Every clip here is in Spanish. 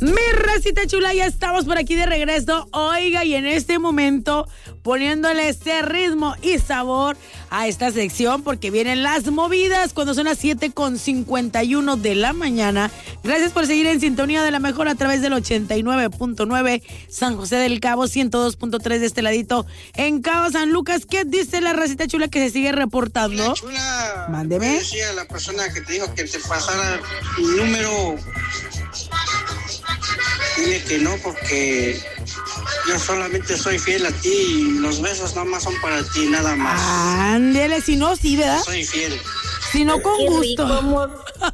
Mi racita chula, ya estamos por aquí de regreso. Oiga, y en este momento poniéndole ese ritmo y sabor a esta sección porque vienen las movidas cuando son las 7:51 de la mañana. Gracias por seguir en sintonía de la mejor a través del 89.9 San José del Cabo, 102.3 de este ladito en Cabo San Lucas. ¿Qué dice la racita chula que se sigue reportando? Hola, chula. Mándeme. Me decía la persona que te dijo que te pasara un número. Dile que no, porque yo solamente soy fiel a ti y los besos nomás son para ti, nada más. Ándele, si no, sí, ¿verdad? Soy fiel. Si no, con gusto.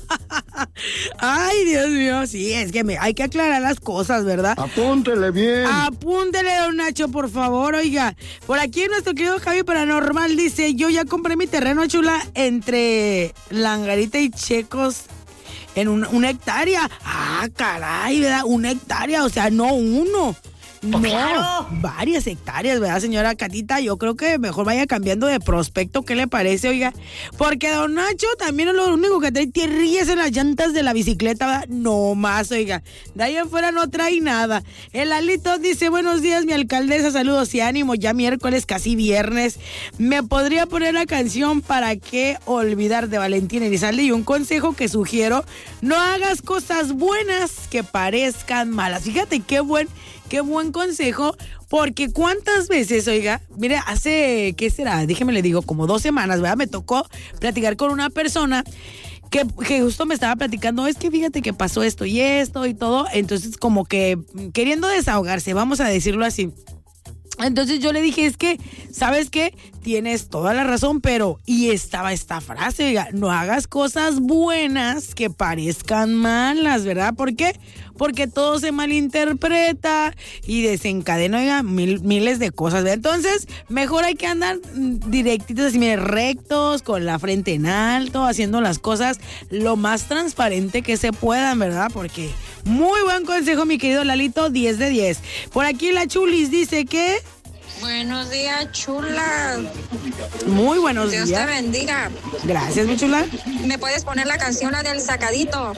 Ay, Dios mío, sí, es que hay que aclarar las cosas, ¿verdad? Apúntele bien. Apúntele, don Nacho, por favor, oiga. Por aquí nuestro querido Javi Paranormal dice, yo ya compré mi terreno, chula, entre Langarita y Checos. En una hectárea. Ah, caray, ¿verdad? Una hectárea, o sea, no uno. No, claro. Varias hectáreas, ¿verdad, señora Catita? Yo creo que mejor vaya cambiando de prospecto. ¿Qué le parece, oiga? Porque don Nacho también es lo único que trae tierrillas en las llantas de la bicicleta, ¿verdad? No más, oiga. De ahí afuera no trae nada. El Alito dice, buenos días, mi alcaldesa, saludos y ánimo. Ya miércoles, casi viernes. ¿Me podría poner la canción Para qué olvidar de Valentín Elizalde? Y un consejo que sugiero, no hagas cosas buenas que parezcan malas. Fíjate qué buen consejo, porque cuántas veces, oiga, mire, hace, ¿qué será? Déjeme le digo, como 2 semanas, ¿verdad? Me tocó platicar con una persona que justo me estaba platicando, es que fíjate que pasó esto y todo, entonces como que queriendo desahogarse, vamos a decirlo así. Entonces yo le dije, es que, ¿sabes qué? Tienes toda la razón, pero, y estaba esta frase, oiga, no hagas cosas buenas que parezcan malas, ¿verdad? ¿Por qué? Porque todo se malinterpreta y desencadena, oiga, miles de cosas, ¿verdad? Entonces, mejor hay que andar directitos, así, mire, rectos, con la frente en alto, haciendo las cosas lo más transparente que se puedan, ¿verdad? Porque muy buen consejo, mi querido Lalito, 10 de 10. Por aquí la Chulis dice que... Buenos días, chula. Muy buenos días. Dios te bendiga. Gracias, mi chula. ¿Me puedes poner la canción, la del Sacadito?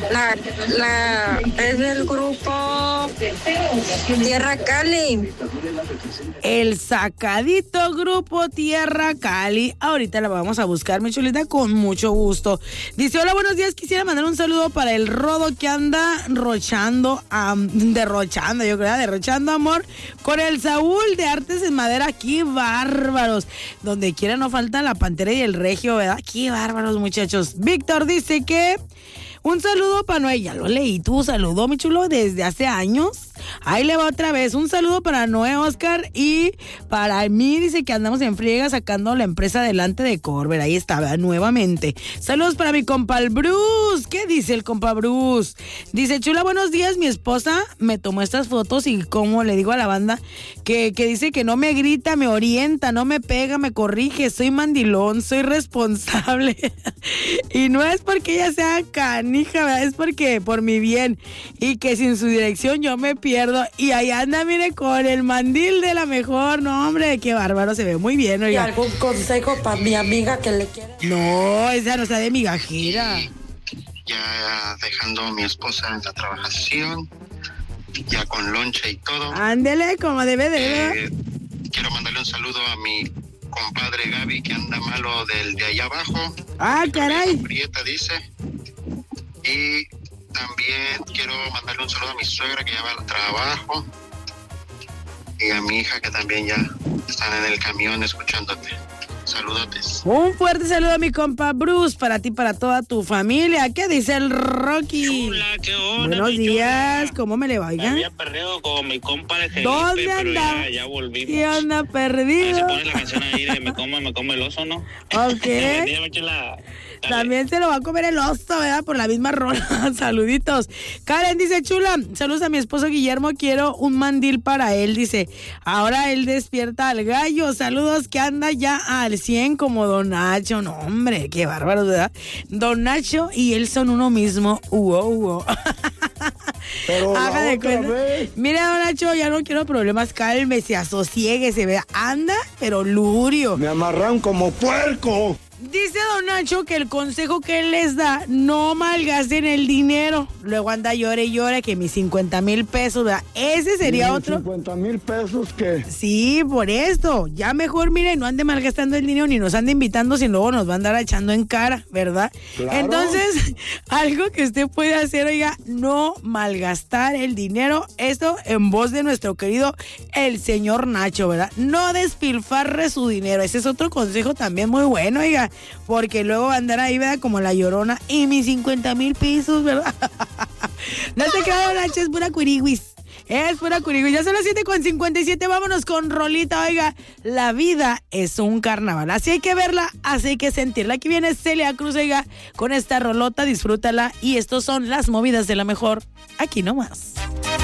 Es del grupo Tierra Cali. El Sacadito, grupo Tierra Cali. Ahorita la vamos a buscar, mi chulita, con mucho gusto. Dice, hola, buenos días. Quisiera mandar un saludo para el Rodo que anda derrochando amor con el Saúl de Artes en Madera. Qué bárbaros. Donde quiera no falta la Pantera y el Regio, ¿verdad? Qué bárbaros, muchachos. Víctor dice que un saludo para Noé. Ya lo leí, tu saludo, mi chulo, desde hace años. Ahí le va otra vez. Un saludo para Noé, Oscar, y para mí, dice que andamos en friega sacando la empresa adelante de Corber. Ahí está, ¿verdad? Nuevamente. Saludos para mi compa el Bruce. ¿Qué dice el compa Bruce? Dice, chula, buenos días. Mi esposa me tomó estas fotos y como le digo a la banda que dice que no me grita, me orienta, no me pega, me corrige. Soy mandilón, soy responsable. Y no es porque ella sea canija, ¿verdad? Es porque por mi bien. Y que sin su dirección yo me pierdo. Y ahí anda, mire, con el mandil de la mejor. No, hombre, qué bárbaro, se ve muy bien, oiga. ¿Y algún consejo para mi amiga que le quiere? No, esa no está de migajera. Ya dejando a mi esposa en la trabajación, ya con lonche y todo. Ándele, como debe de. Quiero mandarle un saludo a mi compadre Gaby, que anda malo del de allá abajo. Ah, caray. Prieta dice. Y también quiero mandarle un saludo a mi suegra que ya va al trabajo. Y a mi hija que también ya están en el camión escuchándote. Saludotes. Un fuerte saludo a mi compa Bruce, para ti, para toda tu familia. ¿Qué dice el Rocky? Chula, ¿qué onda? Buenos días, ¿cómo me le va, oiga? Me había perdido con mi compa de Felipe, ¿Dónde pero anda? ya volvimos. ¿Qué anda perdido? Ahí se pone la canción ahí de me come el oso, ¿no? Ok. Dígame, chula. También se lo va a comer el oso, ¿verdad? Por la misma rola. Saluditos. Karen dice, chula, saludos a mi esposo Guillermo, quiero un mandil para él. Dice, ahora él despierta al gallo. Saludos, que anda ya al 100 como Don Nacho. No, hombre, qué bárbaro, ¿verdad? Don Nacho y él son uno mismo. Pero haga de otra cuenta. vez. Mira, Don Nacho, ya no quiero problemas, cálmese, asosiéguese, vea. Anda, pero lurio. Me amarran como puerco. Dice don Nacho que el consejo que él les da, no malgasten el dinero. Luego anda llore y llore que mis 50,000 pesos, ¿verdad? Ese sería otro. 50,000 pesos que... Sí, por esto. Ya mejor, mire, no ande malgastando el dinero ni nos ande invitando, si luego nos va a andar echando en cara, ¿verdad? Claro. Entonces, algo que usted puede hacer, oiga, no malgastar el dinero. Esto en voz de nuestro querido el señor Nacho, ¿verdad? No despilfarre su dinero. Ese es otro consejo también muy bueno, oiga. Porque luego va a andar ahí, ¿verdad? Como la Llorona. Y mis 50,000 pesos, ¿verdad? No te creas, Nacho, es pura curiguis. Es pura curiguis. Ya son las 7:57. Vámonos con rolita, oiga. La vida es un carnaval. Así hay que verla, así hay que sentirla. Aquí viene Celia Cruz, oiga, con esta rolota. Disfrútala. Y estos son las movidas de la mejor. Aquí nomás.